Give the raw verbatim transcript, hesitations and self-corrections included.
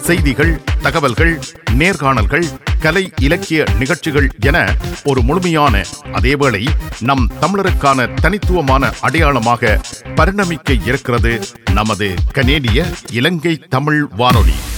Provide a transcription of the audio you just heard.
செய்திகள், தகவல்கள், நேர்காணல்கள், கலை இலக்கிய நிகழ்ச்சிகள் என ஒரு முழுமையான, அதேவேளை நம் தமிழருக்கான தனித்துவமான அடையாளமாக பரிணமிக்க இருக்கிறது நமது கனேடிய இலங்கை தமிழ் வானொலி.